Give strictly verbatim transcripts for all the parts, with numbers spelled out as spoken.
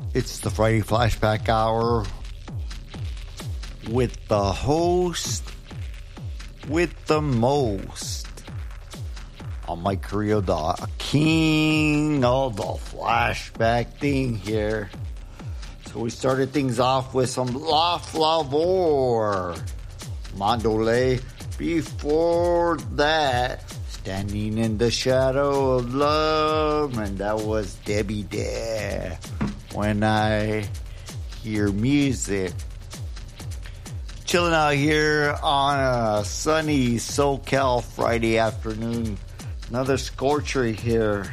It's the Friday Flashback Hour with the host with the most. I'm Mike Carrillo, the king of the flashback thing here. So we started things off with some La Flavor, Mandolay. Before that, Standing in the Shadow of Love, and that was Debbie Dare. When I hear music. Chilling out here on a sunny SoCal Friday afternoon. Another scorcher here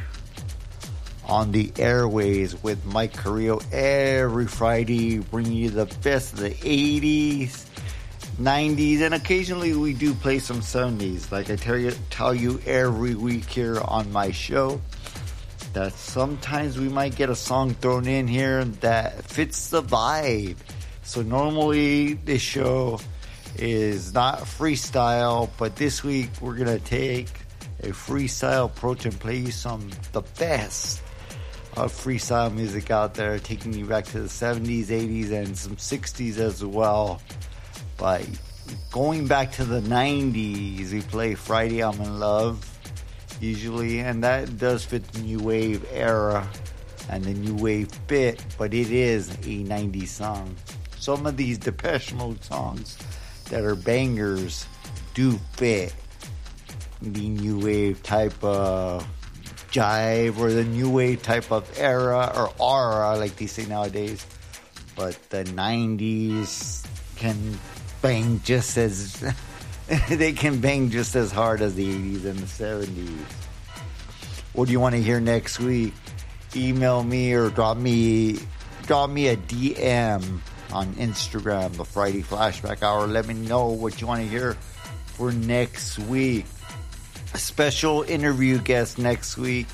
on the airways with Mike Carrillo every Friday, bringing you the best of the eighties, nineties, and occasionally we do play some seventies. Like I tell you, tell you every week here on my show, that sometimes we might get a song thrown in here that fits the vibe. So normally this show is not freestyle, but this week we're going to take a freestyle approach and play you some the best of freestyle music out there, taking you back to the seventies, eighties, and some sixties as well. But going back to the nineties, we play Friday I'm in Love usually, and that does fit the new wave era and the new wave bit, but it is a nineties song. Some of these Depeche Mode songs that are bangers do fit the new wave type of jive or the new wave type of era or aura, like they say nowadays. But the nineties can bang just as they can bang just as hard as the eighties and the seventies. What do you want to hear next week? Email me or drop me drop me a D M on Instagram, the Friday Flashback Hour. Let me know what you want to hear for next week. A special interview guest next week,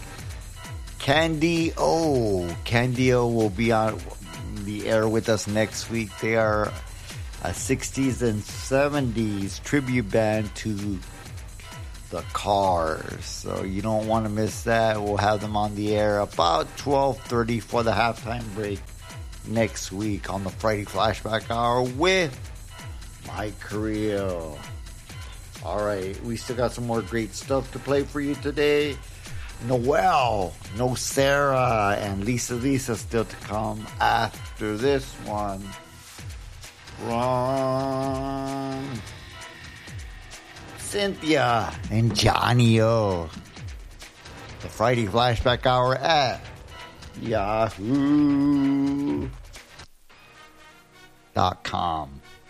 Candy O. Candy O will be on the air with us next week. They are a sixties and seventies tribute band to the Cars. So you don't want to miss that. We'll have them on the air about twelve thirty for the halftime break next week on the Friday Flashback Hour with Mike Carrillo. All right, we still got some more great stuff to play for you today. Noel, No Sarah, and Lisa Lisa still to come after this one. From Cynthia and Johnny O. The Friday Flashback Hour at Yahoo dot com.